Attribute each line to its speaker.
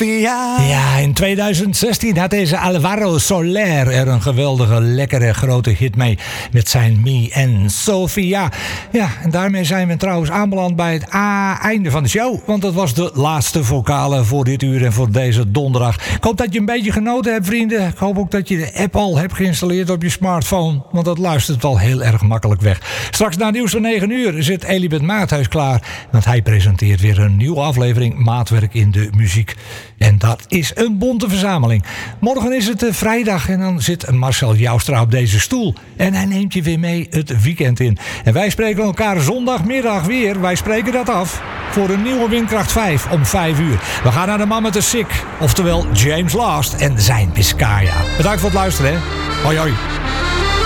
Speaker 1: Sofia.
Speaker 2: Ja, in 2016 had deze Alvaro Soler er een geweldige, lekkere, grote hit mee met zijn Me en Sofia. Ja, en daarmee zijn we trouwens aanbeland bij het einde van de show. Want dat was de laatste vocale voor dit uur en voor deze donderdag. Ik hoop dat je een beetje genoten hebt, vrienden. Ik hoop ook dat je de app al hebt geïnstalleerd op je smartphone. Want dat luistert wel heel erg makkelijk weg. Straks na nieuws van 9 uur zit Elisabeth Maathuis klaar. Want hij presenteert weer een nieuwe aflevering Maatwerk in de muziek. En dat is een bonte verzameling. Morgen is het vrijdag en dan zit Marcel Joustra op deze stoel. En hij neemt je weer mee het weekend in. En wij spreken elkaar zondagmiddag weer. Wij spreken dat af voor een nieuwe Windkracht 5 om 5 uur. We gaan naar de man met de Sick. Oftewel James Last en zijn Biscaya. Bedankt voor het luisteren. Hè. Hoi hoi.